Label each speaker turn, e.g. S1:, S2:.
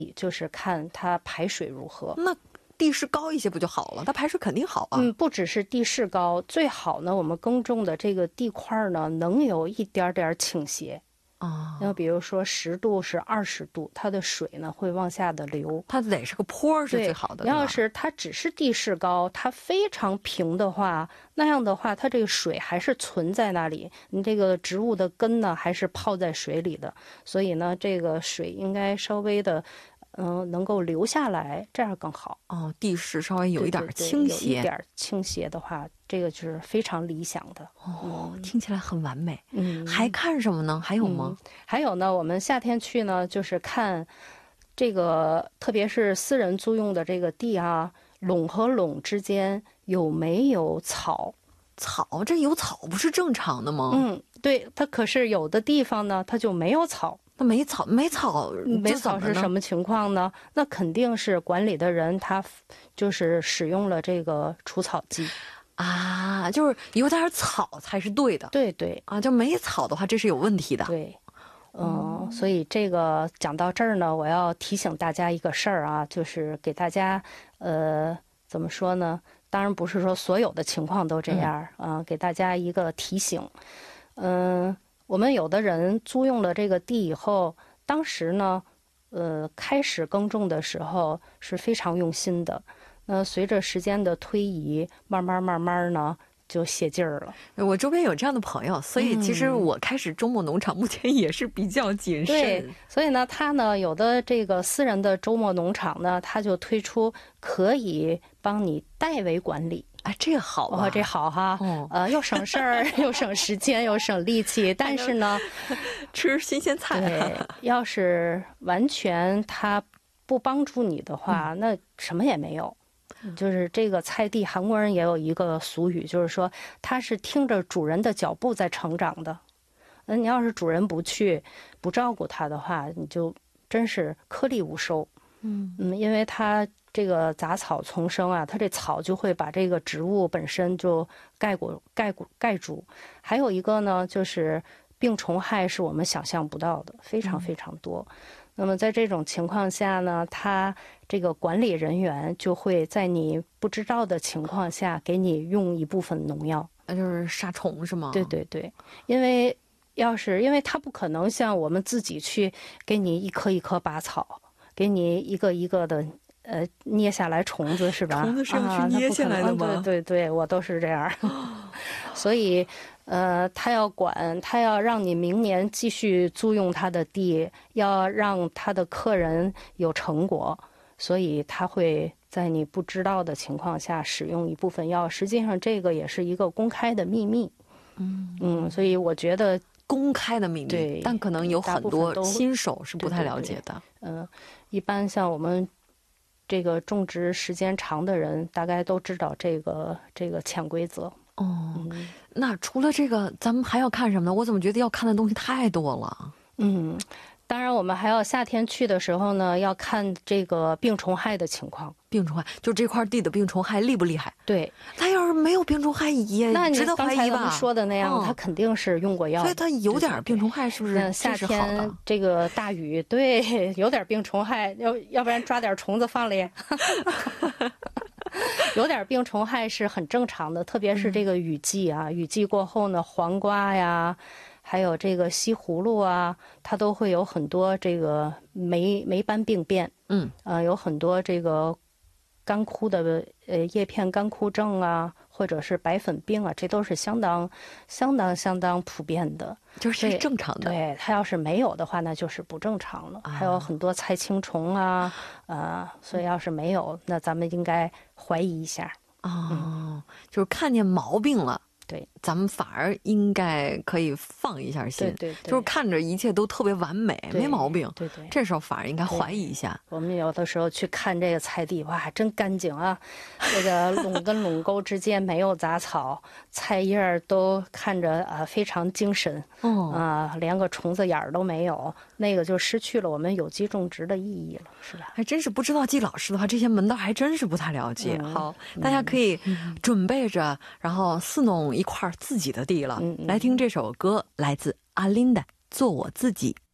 S1: 就是看它排水如何。
S2: 那地势高一些不就好了？它排水肯定好啊。
S1: 不只是地势高，最好呢，我们耕种的这个地块呢，能有一点点倾斜。要比如说10度是20度，它的水呢会往下的流。
S2: 它得是个坡是最好的。
S1: 要是它只是地势高，它非常平的话，那样的话，它这个水还是存在那里，你这个植物的根呢还是泡在水里的，所以呢，这个水应该稍微的。能够流下来，这样更好。
S2: 地势稍微有一点倾斜，
S1: 有一点倾斜的话，这个就是非常理想的。
S2: 听起来很完美。还看什么呢？还有吗？
S1: 还有呢，我们夏天去呢，就是看这个，特别是私人租用的这个地啊，垄和垄之间有没有草？
S2: 这有草不是正常的吗？
S1: 对，它可是有的地方呢，它就没有草。
S2: 那没草
S1: 是什么情况呢？那肯定是管理的人他就是使用了这个除草剂
S2: 啊，就是有点草才是对的。
S1: 对
S2: 就没草的话，这是有问题的。
S1: 对，所以这个讲到这儿呢，我要提醒大家一个事儿啊，就是给大家怎么说呢？当然不是说所有的情况都这样给大家一个提醒。我们有的人租用了这个地以后，当时呢，开始耕种的时候是非常用心的。那随着时间的推移，慢慢呢，就泄劲儿了。
S2: 我周边有这样的朋友，所以其实我开始周末农场目前也是比较谨慎。
S1: 对，所以呢，他呢有的这个私人的周末农场呢，他就推出可以帮你代为管理。
S2: 这个好啊，
S1: 这好哈，又省事儿，又省时间，又省力气。但是呢，
S2: 吃新鲜菜。
S1: 对，要是完全他不帮助你的话，那什么也没有。就是这个菜地，韩国人也有一个俗语，就是说他是听着主人的脚步在成长的。你要是主人不去不照顾他的话，你就真是颗粒无收。因为他这个杂草丛生啊，它这草就会把这个植物本身就盖住。还有一个呢，就是病虫害是我们想象不到的，非常非常多。那么在这种情况下呢，他这个管理人员就会在你不知道的情况下给你用一部分农药，
S2: 就是杀虫是吗？
S1: 对，因为他不可能像我们自己去给你一颗一颗拔草，给你一个一个的捏下来虫子是吧？
S2: 虫子是要去捏下来的吗？
S1: 对，我都是这样。所以他要管，他要让你明年继续租用他的地，要让他的客人有成果，所以他会在你不知道的情况下使用一部分药。实际上这个也是一个公开的秘密。所以我觉得
S2: 公开的秘密，
S1: 对，
S2: 但可能有很多新手是不太了解的。
S1: 一般像我们这个种植时间长的人，大概都知道这个潜规则。
S2: 那除了这个，咱们还要看什么呢？我怎么觉得要看的东西太多了？
S1: 当然我们还要夏天去的时候呢，要看这个病虫害的情况。
S2: 病虫害就这块地的病虫害厉不厉害？
S1: 对，
S2: 它要是没有病虫害也值得怀疑吧？
S1: 那你刚才我们说的那样，它肯定是用过药，
S2: 所以它有点病虫害，是不是？
S1: 夏天这个大雨，对，有点病虫害，要不然抓点虫子放里。有点病虫害是很正常的，特别是这个雨季啊，雨季过后呢，黄瓜呀，还有这个西葫芦啊，它都会有很多这个霉斑病变。有很多这个干枯的叶片干枯症啊，或者是白粉病啊，这都是相当普遍的，
S2: 就是正常的。
S1: 对，它要是没有的话，那就是不正常了。还有很多菜青虫啊，所以要是没有，那咱们应该怀疑一下。
S2: 就是看见毛病了。
S1: 对，
S2: 咱们反而应该可以放一下心。
S1: 对，
S2: 就是看着一切都特别完美，没毛病。
S1: 对，
S2: 这时候反而应该怀疑一下。
S1: 我们有的时候去看这个菜地，哇，真干净啊！这个垄跟垄沟之间没有杂草，菜叶都看着非常精神。连个虫子眼儿都没有，那个就失去了我们有机种植的意义了，是吧？
S2: 还真是不知道季老师的话，这些门道还真是不太了解。好，大家可以准备着，然后伺弄一块自己的地了。来听这首歌，来自阿琳的《做我自己》。